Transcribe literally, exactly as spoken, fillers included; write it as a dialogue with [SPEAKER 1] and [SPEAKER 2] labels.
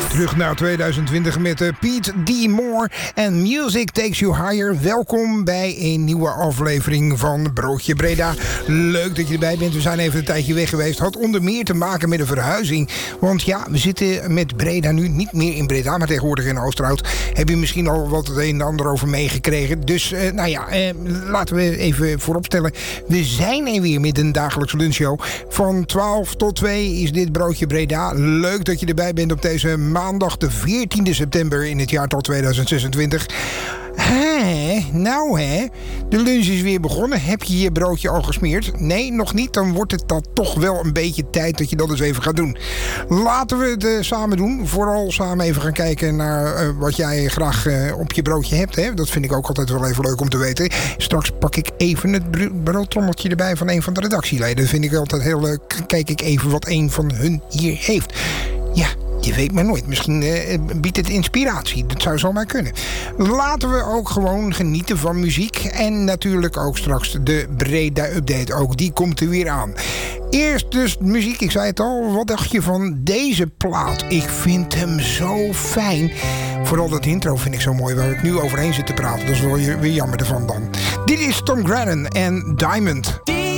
[SPEAKER 1] Terug naar tweeduizend twintig met uh, Pete D. Moore en Music Takes You Higher. Welkom bij een nieuwe aflevering van Broodje Breda. Leuk dat je erbij bent. We zijn even een tijdje weg geweest. Had onder meer te maken met een verhuizing. Want ja, we zitten met Breda nu niet meer in Breda, maar tegenwoordig in Oosterhout. Heb je misschien al wat het een en ander over meegekregen. Dus uh, nou ja, uh, laten we even vooropstellen. We zijn er weer met een dagelijkse lunchshow. Van twaalf tot twee is dit Broodje Breda. Leuk dat je erbij bent op deze maandag de veertiende september in het jaartal tweeduizend zesentwintig. Hé, nou hè, de lunch is weer begonnen. Heb je je broodje al gesmeerd? Nee, nog niet. Dan wordt het dan toch wel een beetje tijd dat je dat eens even gaat doen. Laten we het uh, samen doen. Vooral samen even gaan kijken naar uh, wat jij graag uh, op je broodje hebt. Hè? Dat vind ik ook altijd wel even leuk om te weten. Straks pak ik even het broodtrommeltje erbij van een van de redactieleden. Dat vind ik altijd heel leuk. Kijk ik even wat een van hun hier heeft. Ja. Je weet maar nooit. Misschien uh, biedt het inspiratie. Dat zou zomaar kunnen. Laten we ook gewoon genieten van muziek. En natuurlijk ook straks de Breda-update. Ook die komt er weer aan. Eerst dus muziek. Ik zei het al. Wat dacht je van deze plaat? Ik vind hem zo fijn. Vooral dat intro vind ik zo mooi. Waar ik nu overheen zit te praten. Dat is wel weer jammer ervan dan. Dit is Tom Grennan en Diamond.